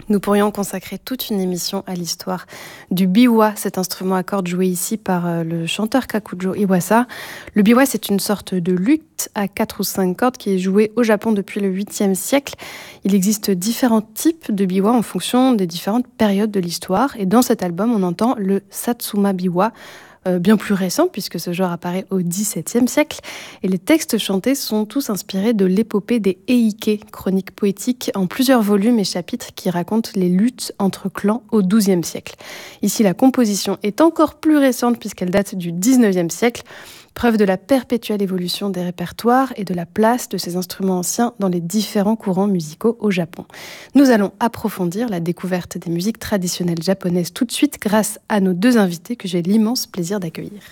Nous pourrions consacrer toute une émission à l'histoire du biwa, cet instrument à cordes joué ici par le chanteur Kakujo Iwasa. Le biwa, c'est une sorte de luth à 4 ou 5 cordes qui est jouée au Japon depuis le 8e siècle. Il existe différents types de biwa en fonction des différentes périodes de l'histoire. Et dans cet album, on entend le Satsuma biwa, bien plus récent puisque ce genre apparaît au XVIIe siècle. Et les textes chantés sont tous inspirés de l'épopée des Eike, chroniques poétiques en plusieurs volumes et chapitres qui racontent les luttes entre clans au XIIe siècle. Ici, la composition est encore plus récente puisqu'elle date du XIXe siècle, preuve de la perpétuelle évolution des répertoires et de la place de ces instruments anciens dans les différents courants musicaux au Japon. Nous allons approfondir la découverte des musiques traditionnelles japonaises tout de suite grâce à nos deux invités que j'ai l'immense plaisir d'accueillir.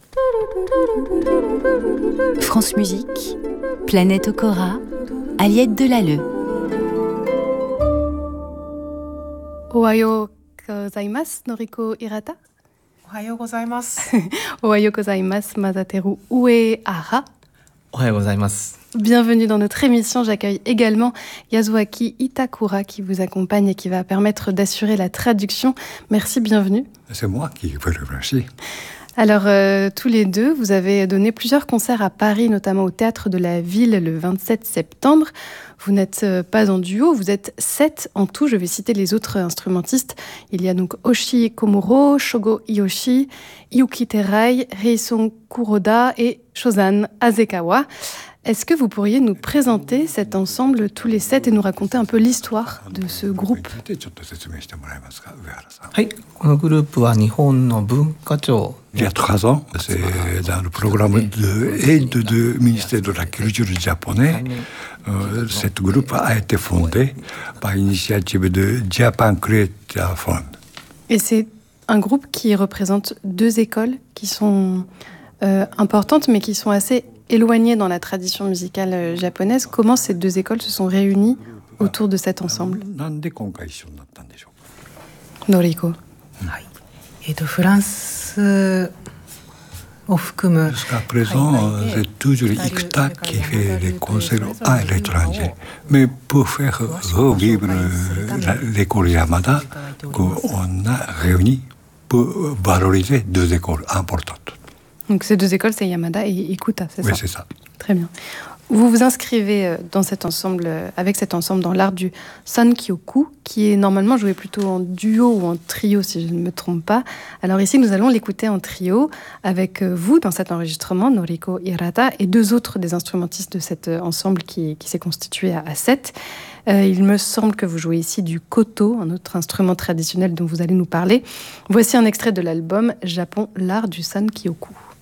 France Musique, Planète Okora, Aliette Delalleux. Ohayo gozaimasu, Noriko Hirata. Ohayo gozaimasu. Ohayo gozaimasu, Masateru Uehara. Ohayo gozaimasu. Bienvenue dans notre émission. J'accueille également Yasuaki Itakura qui vous accompagne et qui va permettre d'assurer la traduction. Merci, bienvenue. C'est moi qui vous remercie. Alors, tous les deux, vous avez donné plusieurs concerts à Paris, notamment au Théâtre de la Ville le 27 septembre. Vous n'êtes pas en duo, vous êtes 7 en tout. Je vais citer les autres instrumentistes. Il y a donc Oshi Komuro, Shogo Iyoshi, Yuki Terai, Reison Kuroda et Shozan Azekawa. Est-ce que vous pourriez nous présenter cet ensemble tous les 7 et nous raconter un peu l'histoire de ce groupe? はい、このグループは日本の文化庁 Il y a 3 ans, c'est dans le programme d'aide du ministère de la Culture japonais. Cet groupe a été fondé par l'initiative de Japan Creative Fund. Et c'est un groupe qui représente 2 écoles qui sont importantes mais qui sont assez éloignées dans la tradition musicale japonaise. Comment ces 2 écoles se sont réunies autour de cet ensemble? Noriko. フランスを含む Jusqu'à présent, c'est toujours ICTA qui fait les concerts à l'étranger. Mais pour faire revivre l'école Yamada, on a réuni pour valoriser 2 écoles importantes. Donc ces 2 écoles, c'est Yamada et Ikuta, c'est ça? Oui, c'est ça. Très bien. Vous vous inscrivez dans cet ensemble, avec cet ensemble dans l'art du Sankyoku, qui est normalement joué plutôt en duo ou en trio, si je ne me trompe pas. Alors ici, nous allons l'écouter en trio, avec vous dans cet enregistrement, Noriko Hirata, et 2 autres des instrumentistes de cet ensemble qui s'est constitué à 7. Il me semble que vous jouez ici du koto, un autre instrument traditionnel dont vous allez nous parler. Voici un extrait de l'album Japon, l'art du Sankyoku.